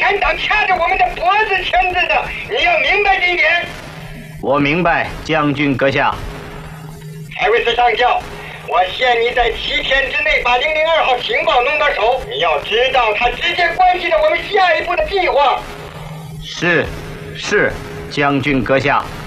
严党掐着我们的脖子签字的，你要明白这一点。 我明白，将军阁下。 海维斯上校，我限你在7天之内把002号情报弄到手。你要知道，它直接关系着我们下一步的计划。 是，将军阁下。